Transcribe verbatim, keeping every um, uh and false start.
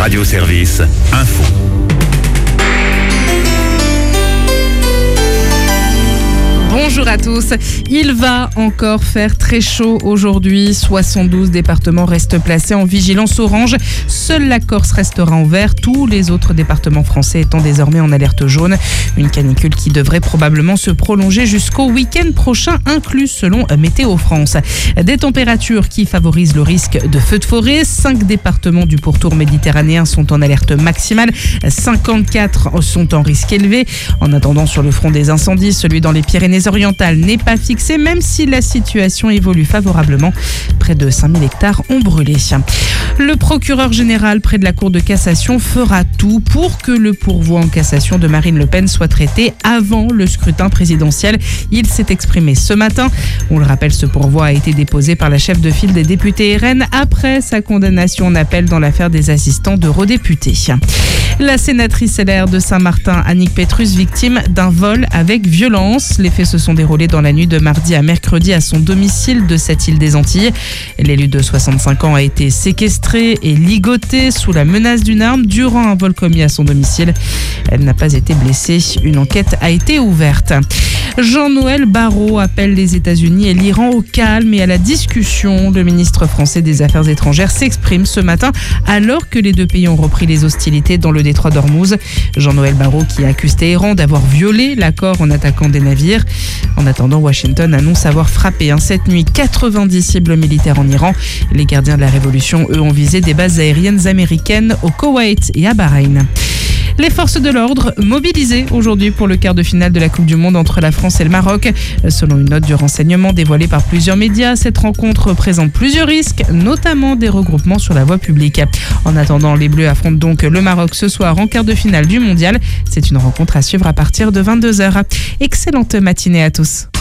Radio Service Info. Bonjour à tous. Il va encore faire très chaud aujourd'hui. soixante-douze départements restent placés en vigilance orange. Seule la Corse restera en vert. Tous les autres départements français étant désormais en alerte jaune. Une canicule qui devrait probablement se prolonger jusqu'au week-end prochain inclus selon Météo France. Des températures qui favorisent le risque de feux de forêt. Cinq départements du pourtour méditerranéen sont en alerte maximale. cinquante-quatre sont en risque élevé. En attendant, sur le front des incendies, celui dans les Pyrénées-Orientales n'est pas fixé, même si la situation évolue favorablement. Près de cinq mille hectares ont brûlé. Le procureur général près de la Cour de cassation fera tout pour que le pourvoi en cassation de Marine Le Pen soit traité avant le scrutin présidentiel. Il s'est exprimé ce matin. On le rappelle, ce pourvoi a été déposé par la chef de file des députés R N après sa condamnation en appel dans l'affaire des assistants d'eurodéputés. La sénatrice L R de Saint-Martin, Annick Petrus, victime d'un vol avec violence. Les faits se sont déroulés dans la nuit de mardi à mercredi à son domicile de cette île des Antilles. L'élu de soixante-cinq ans a été séquestré et ligoté sous la menace d'une arme durant un vol commis à son domicile. Elle n'a pas été blessée. Une enquête a été ouverte. Jean-Noël Barrot appelle les États-Unis et l'Iran au calme et à la discussion. Le ministre français des Affaires étrangères s'exprime ce matin alors que les deux pays ont repris les hostilités dans le détroit d'Ormuz. Jean-Noël Barrot qui accuse Téhéran d'avoir violé l'accord en attaquant des navires. En attendant, Washington annonce avoir frappé hein, cette nuit quatre-vingt-dix cibles militaires en Iran. Les gardiens de la révolution, eux, ont visé des bases aériennes américaines au Koweït et à Bahreïn. Les forces de l'ordre mobilisées aujourd'hui pour le quart de finale de la Coupe du Monde entre la France et le Maroc. Selon une note du renseignement dévoilée par plusieurs médias, cette rencontre présente plusieurs risques, notamment des regroupements sur la voie publique. En attendant, les Bleus affrontent donc le Maroc ce soir en quart de finale du Mondial. C'est une rencontre à suivre à partir de vingt-deux heures. Excellente matinée à tous.